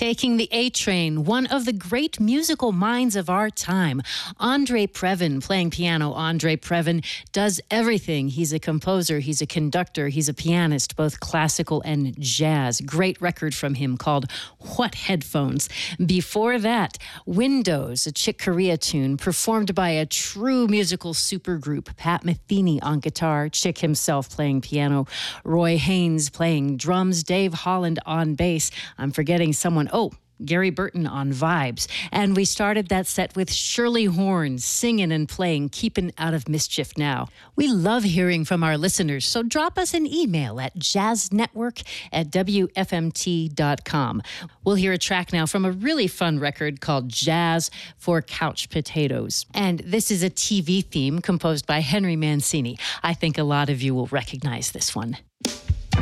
Taking the A Train, one of the great musical minds of our time, Andre Previn, playing piano. Andre Previn does everything. He's a composer, he's a conductor, he's a pianist, both classical and jazz. Great record from him called What Headphones. Before that, Windows, a Chick Corea tune performed by a true musical supergroup. Pat Metheny on guitar, Chick himself playing piano, Roy Haynes playing drums, Dave Holland on bass. I'm forgetting someone. Oh, Gary Burton on vibes. And we started that set with Shirley Horn singing and playing Keepin' Out of Mischief Now. We love hearing from our listeners, so drop us an email at jazznetwork@wfmt.com. We'll hear a track now from a really fun record called Jazz for Couch Potatoes. And this is a TV theme composed by Henry Mancini. I think a lot of you will recognize this one.